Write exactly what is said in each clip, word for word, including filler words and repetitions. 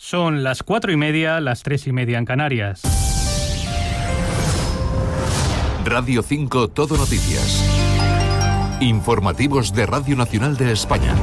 Son las cuatro y media, las tres y media en Canarias. Radio cinco Todo Noticias. Informativos de Radio Nacional de España.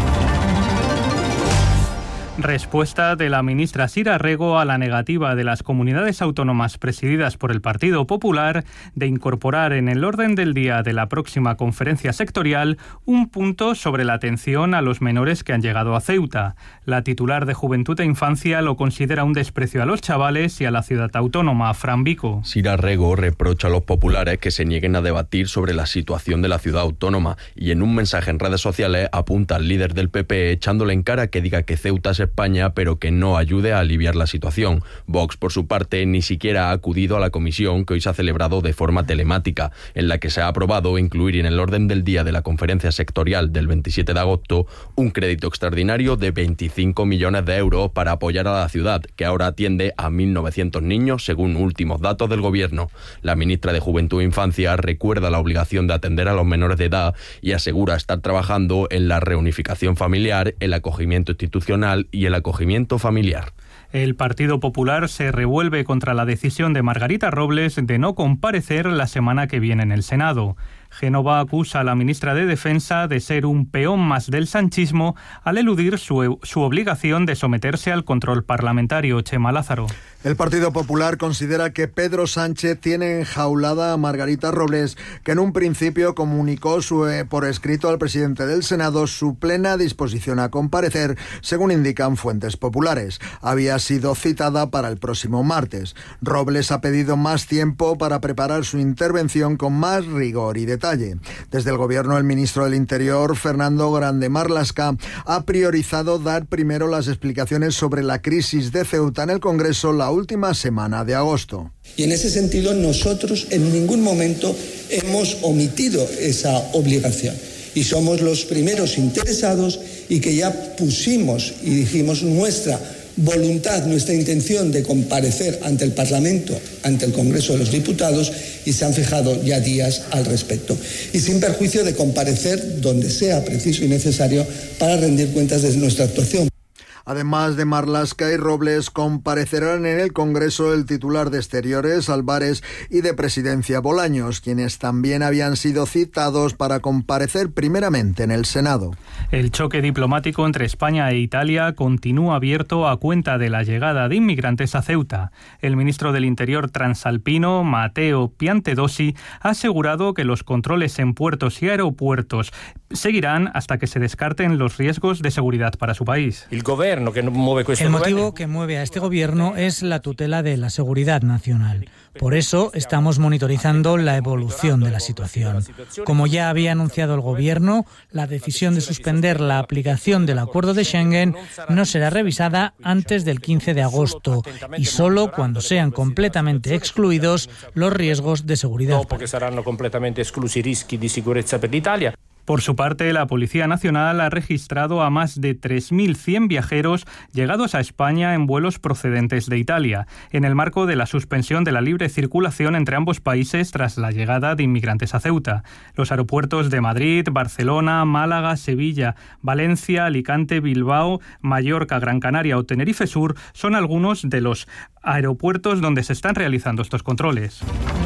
Respuesta de la ministra Sira Rego a la negativa de las comunidades autónomas presididas por el Partido Popular de incorporar en el orden del día de la próxima conferencia sectorial un punto sobre la atención a los menores que han llegado a Ceuta. La titular de Juventud e Infancia lo considera un desprecio a los chavales y a la ciudad autónoma. Fran Vico. Sira Rego reprocha a los populares que se nieguen a debatir sobre la situación de la ciudad autónoma y en un mensaje en redes sociales apunta al líder del P P echándole en cara que diga que Ceuta se España, pero que no ayude a aliviar la situación. Vox, por su parte, ni siquiera ha acudido a la comisión que hoy se ha celebrado de forma telemática, en la que se ha aprobado incluir en el orden del día de la conferencia sectorial del veintisiete de agosto un crédito extraordinario de veinticinco millones de euros para apoyar a la ciudad, que ahora atiende a mil novecientos niños, según últimos datos del Gobierno. La ministra de Juventud e Infancia recuerda la obligación de atender a los menores de edad y asegura estar trabajando en la reunificación familiar, el acogimiento institucional y el acogimiento familiar. El Partido Popular se revuelve contra la decisión de Margarita Robles de no comparecer la semana que viene en el Senado. Génova acusa a la ministra de Defensa de ser un peón más del sanchismo al eludir su, su obligación de someterse al control parlamentario. Chema Lázaro. El Partido Popular considera que Pedro Sánchez tiene enjaulada a Margarita Robles, que en un principio comunicó su, eh, por escrito al presidente del Senado su plena disposición a comparecer, según indican fuentes populares. Había sido citada para el próximo martes. Robles ha pedido más tiempo para preparar su intervención con más rigor y detalle. Desde el Gobierno, el ministro del Interior, Fernando Grande Marlaska, ha priorizado dar primero las explicaciones sobre la crisis de Ceuta en el Congreso la última semana de agosto. Y en ese sentido nosotros en ningún momento hemos omitido esa obligación y somos los primeros interesados y que ya pusimos y dijimos nuestra voluntad, nuestra intención de comparecer ante el Parlamento, ante el Congreso de los Diputados, y se han fijado ya días al respecto. Y sin perjuicio de comparecer donde sea preciso y necesario para rendir cuentas de nuestra actuación. Además de Marlaska y Robles, comparecerán en el Congreso el titular de Exteriores, Álvarez, y de Presidencia, Bolaños, quienes también habían sido citados para comparecer primeramente en el Senado. El choque diplomático entre España e Italia continúa abierto a cuenta de la llegada de inmigrantes a Ceuta. El ministro del Interior transalpino, Matteo Piantedosi, ha asegurado que los controles en puertos y aeropuertos seguirán hasta que se descarten los riesgos de seguridad para su país. El gobierno que mueve questo El motivo governo. que mueve a este gobierno es la tutela de la seguridad nacional. Por eso estamos monitorizando la evolución de la situación. Como ya había anunciado el gobierno, la decisión de suspender la aplicación del acuerdo de Schengen no será revisada antes del quince de agosto y solo cuando sean completamente excluidos los riesgos de seguridad. Dopo che saranno completamente esclusi i rischi di sicurezza per l'Italia. Por su parte, la Policía Nacional ha registrado a más de tres mil cien viajeros llegados a España en vuelos procedentes de Italia, en el marco de la suspensión de la libre circulación entre ambos países tras la llegada de inmigrantes a Ceuta. Los aeropuertos de Madrid, Barcelona, Málaga, Sevilla, Valencia, Alicante, Bilbao, Mallorca, Gran Canaria o Tenerife Sur son algunos de los aeropuertos donde se están realizando estos controles.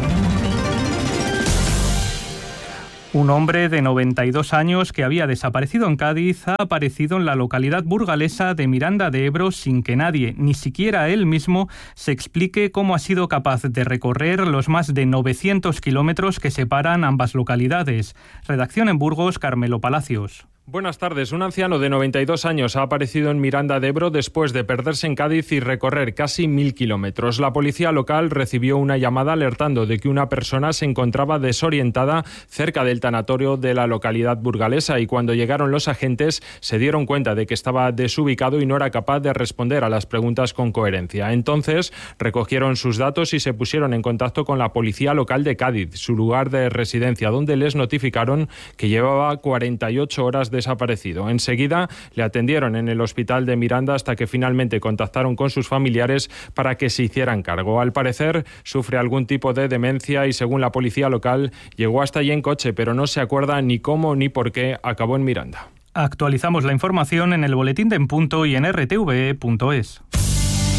Un hombre de noventa y dos años que había desaparecido en Cádiz ha aparecido en la localidad burgalesa de Miranda de Ebro sin que nadie, ni siquiera él mismo, se explique cómo ha sido capaz de recorrer los más de novecientos kilómetros que separan ambas localidades. Redacción en Burgos, Carmelo Palacios. Buenas tardes. Un anciano de noventa y dos años ha aparecido en Miranda de Ebro después de perderse en Cádiz y recorrer casi mil kilómetros. La policía local recibió una llamada alertando de que una persona se encontraba desorientada cerca del tanatorio de la localidad burgalesa y cuando llegaron los agentes se dieron cuenta de que estaba desubicado y no era capaz de responder a las preguntas con coherencia. Entonces recogieron sus datos y se pusieron en contacto con la policía local de Cádiz, su lugar de residencia, donde les notificaron que llevaba cuarenta y ocho horas desaparecido. Enseguida le atendieron en el hospital de Miranda hasta que finalmente contactaron con sus familiares para que se hicieran cargo. Al parecer sufre algún tipo de demencia y según la policía local llegó hasta allí en coche, pero no se acuerda ni cómo ni por qué acabó en Miranda. Actualizamos la información en el boletín de En Punto y en r t v e punto es.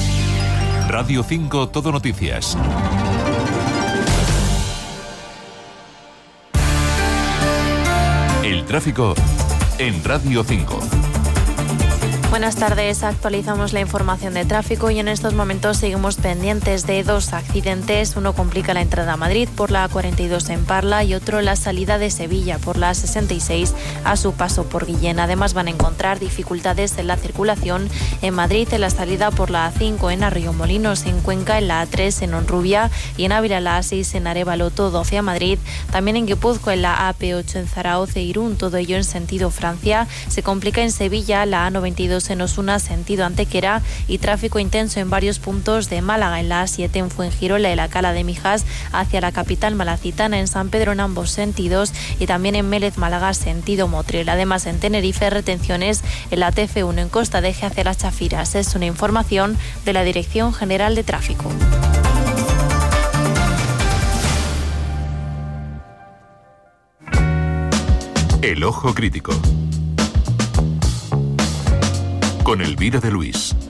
Radio cinco Todo Noticias. El tráfico en Radio cinco. Buenas tardes, actualizamos la información de tráfico y en estos momentos seguimos pendientes de dos accidentes. Uno complica la entrada a Madrid por la cuarenta y dos en Parla y otro la salida de Sevilla por la sesenta y seis a su paso por Guillén. Además van a encontrar dificultades en la circulación en Madrid, en la salida por la A cinco en Arroyomolinos, en Cuenca, en la A tres en Honrubia y en Ávila la A seis en Arévalo, todo hacia Madrid. También en Guipúzcoa en la A P ocho en Zaragoza e Irún, todo ello en sentido Francia. Se complica en Sevilla la A noventa y dos en Osuna, sentido Antequera, y tráfico intenso en varios puntos de Málaga, en la A siete en Fuengirola y la Cala de Mijas hacia la capital malacitana, en San Pedro en ambos sentidos y también en Mélez Málaga sentido Motril. Además en Tenerife retenciones en la T F uno en Costa de Eje hacia las Chafiras. Es una información de la Dirección General de Tráfico. El ojo crítico. Con Elvira de Luis.